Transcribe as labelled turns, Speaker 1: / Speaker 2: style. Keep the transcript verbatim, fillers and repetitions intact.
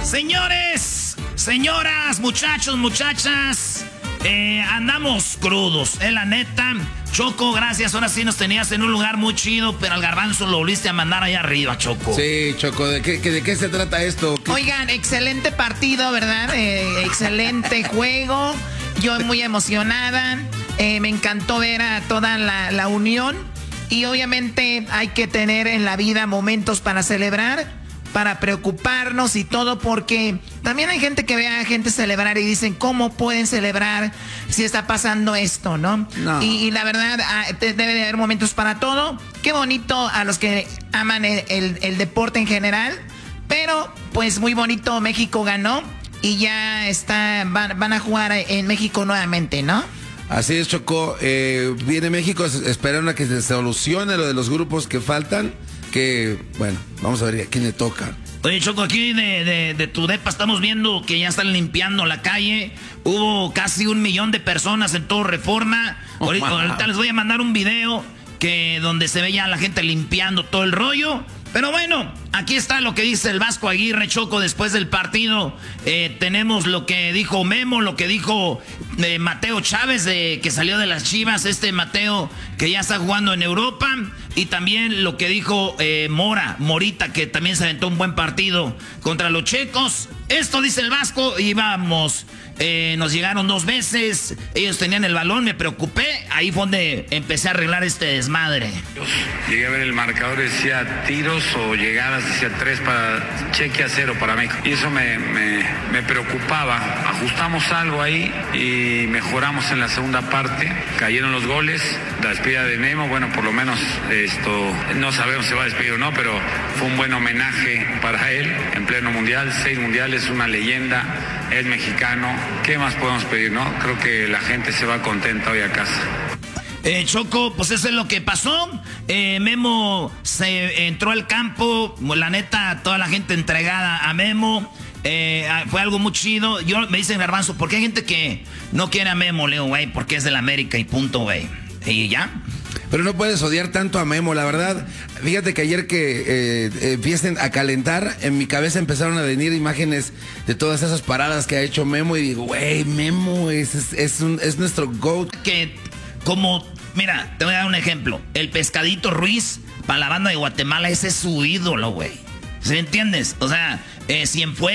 Speaker 1: Señores, señoras, muchachos, muchachas, eh, andamos crudos, es eh, la neta. Choco, gracias, ahora sí nos tenías en un lugar muy chido, pero al Garbanzo lo volviste a mandar allá arriba, Choco.
Speaker 2: Sí, Choco, ¿de qué, de qué se trata esto? ¿Qué?
Speaker 3: Oigan, excelente partido, ¿verdad? Eh, excelente juego, yo muy emocionada, eh, me encantó ver a toda la, la unión y obviamente hay que tener en la vida momentos para celebrar, para preocuparnos y todo, porque también hay gente que ve a gente celebrar y dicen, ¿cómo pueden celebrar si está pasando esto, no?
Speaker 2: no.
Speaker 3: Y, y la verdad, debe de haber momentos para todo. Qué bonito a los que aman el, el, el deporte en general, pero pues muy bonito, México ganó y ya está, van, van a jugar en México nuevamente, ¿no?
Speaker 2: Así es, Choco. Eh, viene México esperando a que se solucione lo de los grupos que faltan. Que, bueno, vamos a ver a quién le toca.
Speaker 1: Oye, Choco, aquí de, de, de tu depa estamos viendo que ya están limpiando la calle. Hubo casi un millón de personas en todo Reforma. Oh, ahorita, ahorita les voy a mandar un video que donde se ve ya la gente limpiando todo el rollo. Pero bueno, aquí está lo que dice el Vasco Aguirre, Choco, después del partido. Eh, tenemos lo que dijo Memo, lo que dijo eh, Mateo Chávez, de, que salió de las Chivas, este Mateo que ya está jugando en Europa. Y también lo que dijo eh, Mora, Morita, que también se aventó un buen partido contra los checos. Esto dice el Vasco, íbamos, eh, nos llegaron dos veces, ellos tenían el balón, me preocupé, ahí fue donde empecé a arreglar este desmadre.
Speaker 4: Llegué a ver el marcador, decía tiros o llegadas, decía tres para Chequia, cero para México. Y eso me, me, me preocupaba. Ajustamos algo ahí y mejoramos en la segunda parte. Cayeron los goles, la despedida de Memo, bueno, por lo menos esto, no sabemos si va a despedir o no, pero fue un buen homenaje para él en pleno mundial, seis mundiales, una leyenda, es mexicano. ¿Qué más podemos pedir, no? Creo que la gente se va contenta hoy a casa.
Speaker 1: Eh, Choco, pues eso es lo que pasó. Eh, Memo se entró al campo, la neta, toda la gente entregada a Memo. Eh, fue algo muy chido. Yo me dicen, Garbanzo, ¿por qué hay gente que no quiere a Memo, Leo, güey? Porque es del América y punto, güey. Y ya.
Speaker 2: Pero no puedes odiar tanto a Memo, la verdad. Fíjate que ayer que eh, empiecen a calentar, en mi cabeza empezaron a venir imágenes de todas esas paradas que ha hecho Memo y digo, güey, Memo es, es, es, un, es nuestro GOAT.
Speaker 1: Que como, mira, te voy a dar un ejemplo. El Pescadito Ruiz, para la banda de Guatemala, ese es su ídolo, güey. ¿Sí entiendes? O sea, eh, Cienfuegos.